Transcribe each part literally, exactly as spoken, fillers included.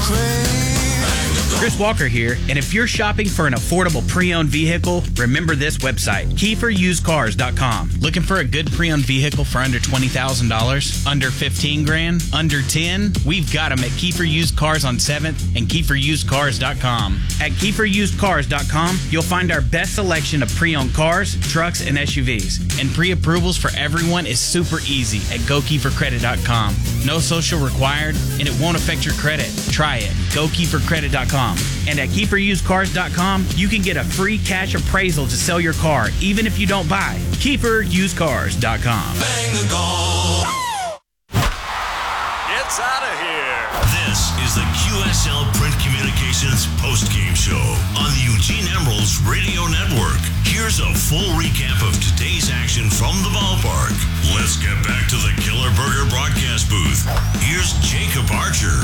Chris Walker here, and if you're shopping for an affordable pre-owned vehicle, remember this website, Kiefer Used Cars dot com. Looking for a good pre-owned vehicle for under twenty thousand dollars? Under fifteen grand? Under ten? We've got them at Kiefer Used Cars on seventh and Kiefer Used Cars dot com. At Kiefer Used Cars dot com, you'll find our best selection of pre-owned cars, trucks, and S U Vs. And pre-approvals for everyone is super easy at Go Kiefer Credit dot com. No social required, and it won't affect your credit. Try it. Go Kiefer Credit dot com. And at Kiefer Used Cars dot com, you can get a free cash appraisal to sell your car, even if you don't buy. Kiefer Used Cars dot com. Bang the gong. It's out of here. This is the Q S L Print Communications postgame show on the Eugene Emeralds Radio Network. Here's a full recap of today's action from the ballpark. Let's get back to the Killer Burger broadcast booth. Here's Jacob Archer.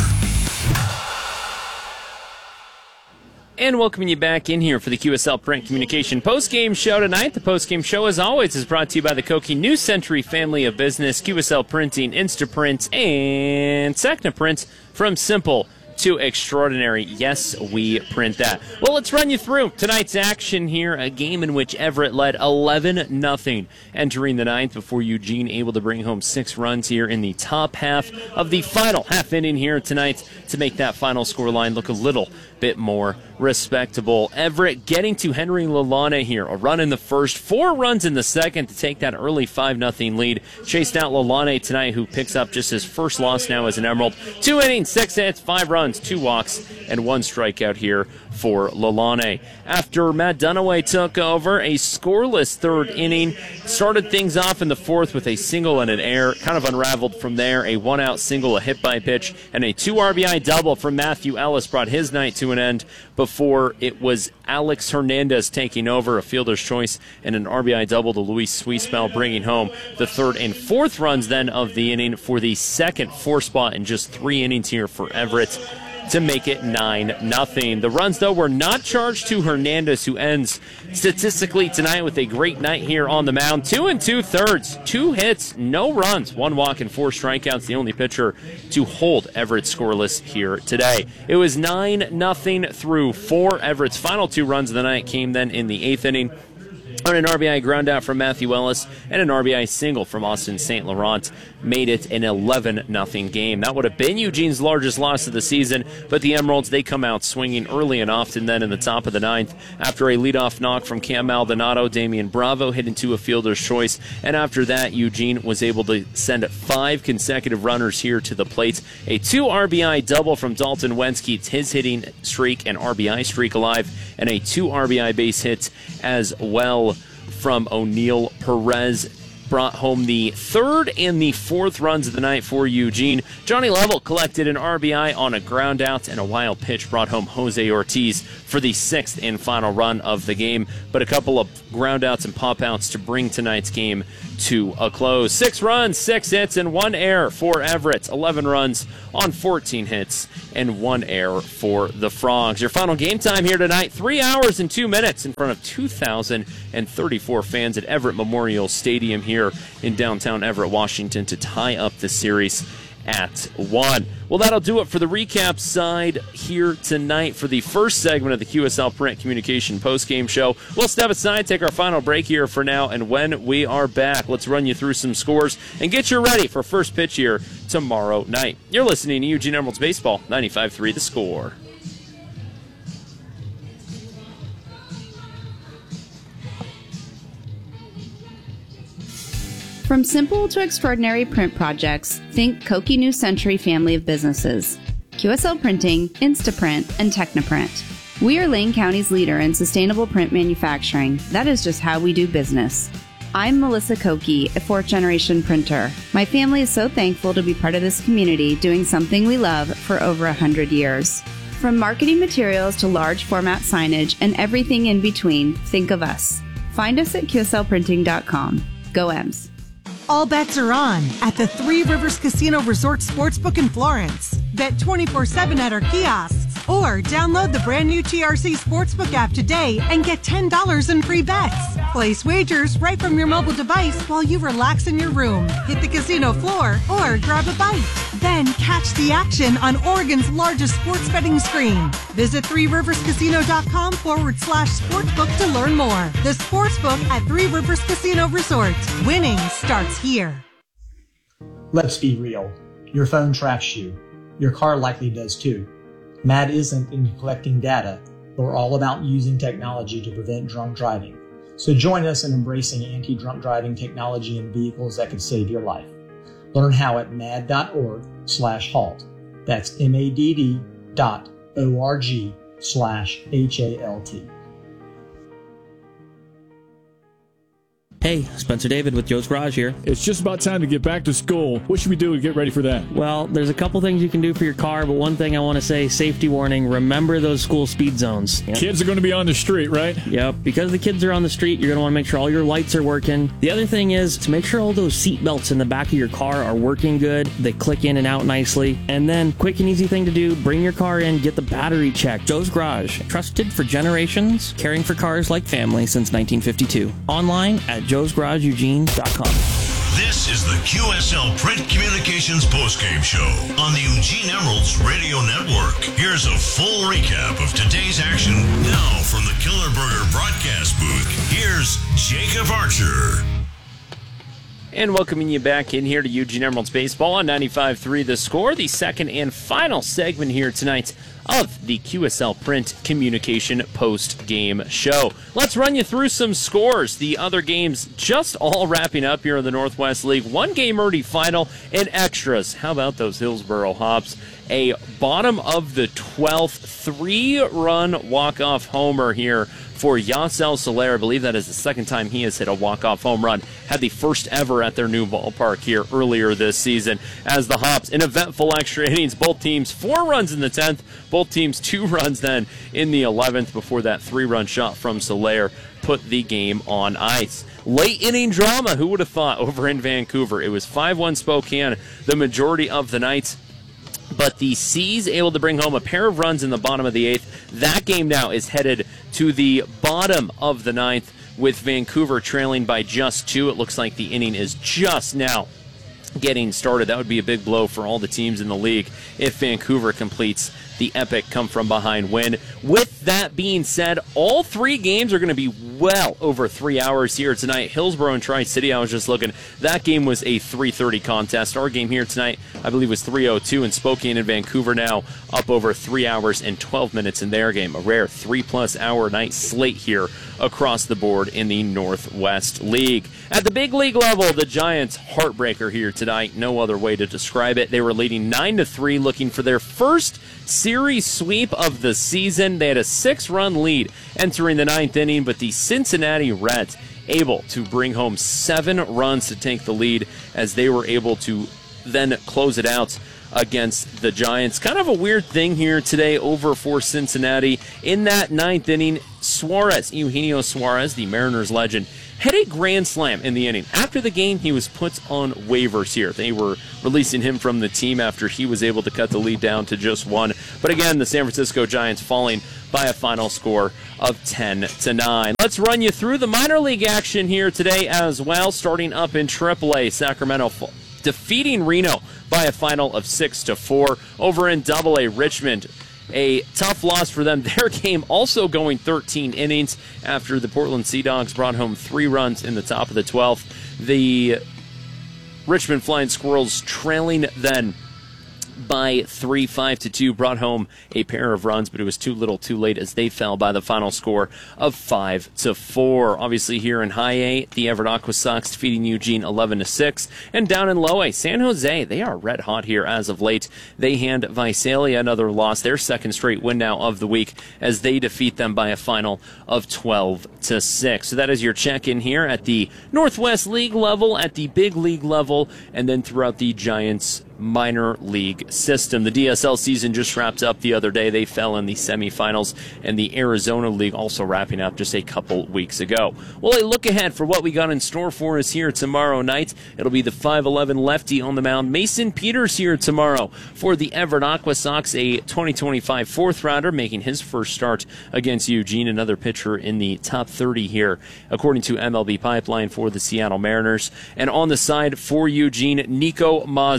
And welcoming you back in here for the Q S L Print Communication postgame show tonight. The postgame show, as always, is brought to you by the Koki New Century family of business, Q S L Printing, Instaprint, and Technoprint. From simple to extraordinary, yes, we print that. Well, let's run you through tonight's action here, a game in which Everett led eleven nothing entering the ninth before Eugene able to bring home six runs here in the top half of the final half inning here tonight to make that final score line look a little bit more respectable. Everett getting to Henry Lalane here, a run in the first, four runs in the second to take that early five nothing lead. Chased out Lalane tonight, who picks up just his first loss now as an Emerald. Two innings, six hits, five runs, two walks, and one strikeout here for Lalane. After Matt Dunaway took over, a scoreless third inning, started things off in the fourth with a single and an error, kind of unraveled from there. A one-out single, a hit by pitch, and a two R B I double from Matthew Ellis brought his night to an end before it was Alex Hernandez taking over, a fielder's choice, and an R B I double to Luis Sweetspell, bringing home the third and fourth runs then of the inning for the second four spot in just three innings here for Everett to make it nine nothing. The runs, though, were not charged to Hernandez, who ends statistically tonight with a great night here on the mound. Two and two-thirds, two hits, no runs, one walk, and four strikeouts, the only pitcher to hold Everett scoreless here today. It was nine nothing through four. Everett's final two runs of the night came then in the eighth inning on an R B I ground out from Matthew Ellis and an R B I single from Austin Saint Laurent made it an eleven nothing game. That would have been Eugene's largest loss of the season, but the Emeralds, they come out swinging early and often then in the top of the ninth after a leadoff knock from Cam Maldonado. Damian Bravo hit into a fielder's choice, and after that, Eugene was able to send five consecutive runners here to the plate. A two R B I double from Dalton Wentz keeps his hitting streak and R B I streak alive, and a two R B I base hit as well from O'Neal Perez brought home the third and the fourth runs of the night for Eugene. Johnny Lovell collected an R B I on a ground out, and a wild pitch brought home Jose Ortiz for the sixth and final run of the game, but a couple of ground outs and pop outs to bring tonight's game to a close. Six runs, six hits, and one error for Everett. eleven runs on fourteen hits and one error for the Frogs. Your final game time here tonight, three hours and two minutes in front of two thousand thirty-four fans at Everett Memorial Stadium here in downtown Everett, Washington, to tie up the series at one. Well, that'll do it for the recap side here tonight for the first segment of the Q S L Print Communication postgame show. We'll step aside, take our final break here for now, and when we are back, let's run you through some scores and get you ready for first pitch here tomorrow night. You're listening to Eugene Emeralds Baseball, ninety-five three The Score. From simple to extraordinary print projects, think Koki New Century family of businesses. Q S L Printing, Instaprint, and Technoprint. We are Lane County's leader in sustainable print manufacturing. That is just how we do business. I'm Melissa Koki, a fourth-generation printer. My family is so thankful to be part of this community doing something we love for over one hundred years. From marketing materials to large format signage and everything in between, think of us. Find us at Q S L printing dot com. Go Ems. All bets are on at the Three Rivers Casino Resort Sportsbook in Florence. Bet twenty-four seven at our kiosks or download the brand new T R C Sportsbook app today and get ten dollars in free bets. Place wagers right from your mobile device while you relax in your room, hit the casino floor, or grab a bite. Then catch the action on Oregon's largest sports betting screen. Visit three rivers casino dot com forward slash sportsbook to learn more. The Sportsbook at Three Rivers Casino Resort. Winning starts here. Let's be real. Your phone tracks you. Your car likely does too. Mad isn't into collecting data, but we're all about using technology to prevent drunk driving. So join us in embracing anti-drunk driving technology in vehicles that could save your life. Learn how at mad.org slash halt. That's M-A-D-D dot O-R-G slash H-A-L-T. Hey, Spencer David with Joe's Garage here. It's just about time to get back to school. What should we do to get ready for that? Well, there's a couple things you can do for your car, but one thing I want to say, safety warning, remember those school speed zones. Yep. Kids are going to be on the street, right? Yep, because the kids are on the street, you're going to want to make sure all your lights are working. The other thing is to make sure all those seat belts in the back of your car are working good, they click in and out nicely. And then, quick and easy thing to do, bring your car in, get the battery checked. Joe's Garage, trusted for generations, caring for cars like family since nineteen fifty-two. Online at joes garage eugene dot com. This is the Q S L Print Communications postgame show on the Eugene Emeralds Radio Network. Here's a full recap of today's action now from the Killer Burger broadcast booth. Here's Jacob Archer. And welcoming you back in here to Eugene Emeralds Baseball on ninety-five point three The Score, the second and final segment here tonight of the Q S L Print Communication post-game show. Let's run you through some scores. The other games just all wrapping up here in the Northwest League. One game already final and extras. How about those Hillsboro Hops? A bottom of the twelfth three-run walk-off homer here for Yasel Soler. I believe that is the second time he has hit a walk-off home run. Had the first ever at their new ballpark here earlier this season. As the Hops in eventful extra innings, both teams four runs in the tenth, both teams two runs then in the eleventh before that three-run shot from Soler put the game on ice. Late inning drama, who would have thought, over in Vancouver. It was five one Spokane the majority of the night. But the Seas able to bring home a pair of runs in the bottom of the eighth. That game now is headed to the bottom of the ninth with Vancouver trailing by just two. It looks like the inning is just now getting started. That would be a big blow for all the teams in the league if Vancouver completes the epic come-from-behind win. With that being said, all three games are going to be well over three hours here tonight. Hillsboro and Tri-City, I was just looking, that game was a three thirty contest. Our game here tonight, I believe, was three oh two, and Spokane and Vancouver now up over three hours and twelve minutes in their game. A rare three-plus hour night slate here across the board in the Northwest League. At the big league level, the Giants heartbreaker here tonight. No other way to describe it. They were leading nine to three, looking for their first series sweep of the season. They had a six-run lead entering the ninth inning, but the Cincinnati Reds able to bring home seven runs to take the lead as they were able to then close it out against the Giants. Kind of a weird thing here today over for Cincinnati. In that ninth inning, Suarez, Eugenio Suarez, the Mariners legend, had a grand slam in the inning. After the game, he was put on waivers here. They were releasing him from the team after he was able to cut the lead down to just one. But again, the San Francisco Giants falling by a final score of ten to nine. Let's run you through the minor league action here today as well, starting up in triple A. Sacramento defeating Reno by a final of six to four. Over in double A, Richmond, a tough loss for them. Their game also going thirteen innings after the Portland Sea Dogs brought home three runs in the top of the twelfth. The Richmond Flying Squirrels trailing then by three, five to two, brought home a pair of runs, but it was too little, too late as they fell by the final score of five to four. Obviously, here in High A, the Everett Aqua Sox defeating Eugene eleven to six, and down in Low A, San Jose, they are red hot here as of late. They hand Visalia another loss, their second straight win now of the week, as they defeat them by a final of twelve to six. So that is your check-in here at the Northwest League level, at the Big League level, and then throughout the Giants minor league system. The D S L season just wrapped up the other day. They fell in the semifinals, and the Arizona League also wrapping up just a couple weeks ago. Well, a look ahead for what we got in store for us here tomorrow night. It'll be the five eleven lefty on the mound, Mason Peters, here tomorrow for the Everett Aqua Sox, a twenty twenty-five fourth rounder, making his first start against Eugene, another pitcher in the top thirty here, according to M L B Pipeline, for the Seattle Mariners. And on the side for Eugene, Nico Mazza, six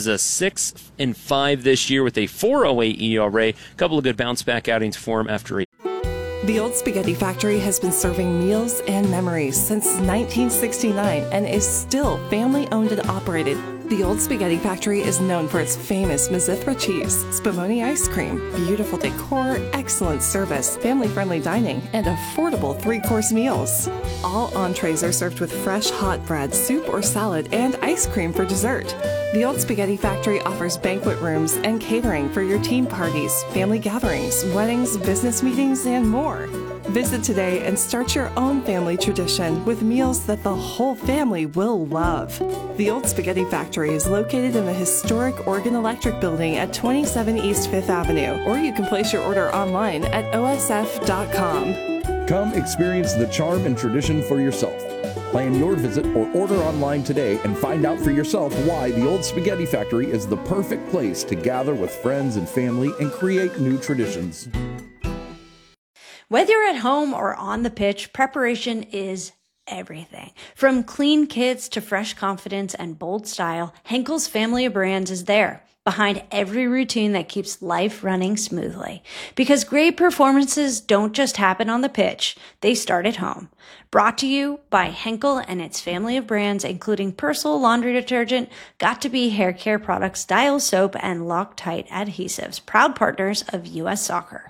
six and five this year with a four oh eight E R A. A couple of good bounce-back outings for him after a The Old Spaghetti Factory has been serving meals and memories since nineteen sixty-nine and is still family-owned and operated. The Old Spaghetti Factory is known for its famous Mizithra cheese, Spumoni ice cream, beautiful decor, excellent service, family-friendly dining, and affordable three-course meals. All entrees are served with fresh hot bread, soup or salad, and ice cream for dessert. The Old Spaghetti Factory offers banquet rooms and catering for your team parties, family gatherings, weddings, business meetings, and more. Visit today and start your own family tradition with meals that the whole family will love. The Old Spaghetti Factory is located in the historic Oregon Electric Building at twenty-seven East Fifth Avenue, or you can place your order online at O S F dot com. Come experience the charm and tradition for yourself. Plan your visit or order online today and find out for yourself why the Old Spaghetti Factory is the perfect place to gather with friends and family and create new traditions. Whether you're at home or on the pitch, preparation is everything. From clean kits to fresh confidence and bold style, Henkel's family of brands is there, behind every routine that keeps life running smoothly. Because great performances don't just happen on the pitch, they start at home. Brought to you by Henkel and its family of brands, including Persil laundry detergent, Got2b hair care products, Dial soap, and Loctite adhesives, proud partners of U S Soccer.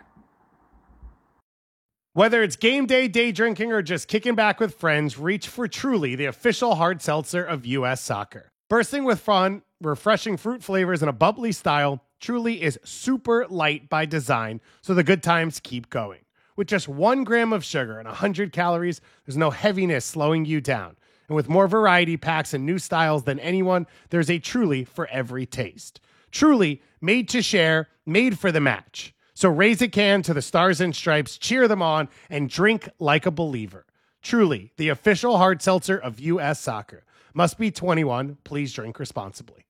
Whether it's game day, day drinking, or just kicking back with friends, reach for Truly, the official hard seltzer of U S Soccer. Bursting with fun, refreshing fruit flavors, and a bubbly style, Truly is super light by design, so the good times keep going. With just one gram of sugar and one hundred calories, there's no heaviness slowing you down. And with more variety packs and new styles than anyone, there's a Truly for every taste. Truly, made to share, made for the match. So raise a can to the Stars and Stripes, cheer them on, and drink like a believer. Truly, the official hard seltzer of U S Soccer. Must be twenty-one. Please drink responsibly.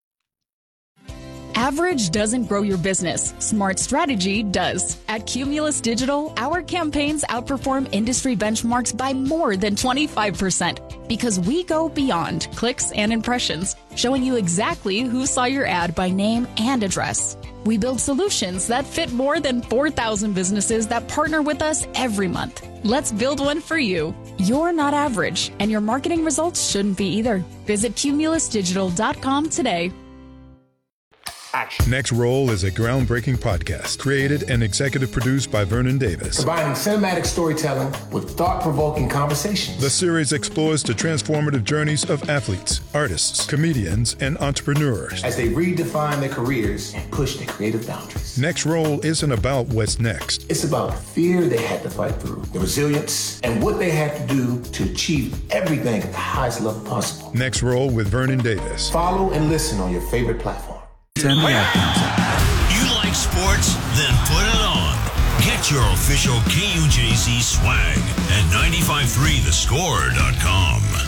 Average doesn't grow your business. Smart strategy does. At Cumulus Digital, our campaigns outperform industry benchmarks by more than twenty-five percent because we go beyond clicks and impressions, showing you exactly who saw your ad by name and address. We build solutions that fit more than four thousand businesses that partner with us every month. Let's build one for you. You're not average, and your marketing results shouldn't be either. Visit cumulus digital dot com today. Action. Next Roll is a groundbreaking podcast created and executive produced by Vernon Davis. Combining cinematic storytelling with thought-provoking conversations. The series explores the transformative journeys of athletes, artists, comedians, and entrepreneurs as they redefine their careers and push their creative boundaries. Next Roll isn't about what's next. It's about the fear they had to fight through, the resilience, and what they had to do to achieve everything at the highest level possible. Next Roll with Vernon Davis. Follow and listen on your favorite platform. You like sports? Then put it on. Get your official K U J C swag at nine five three the score dot com.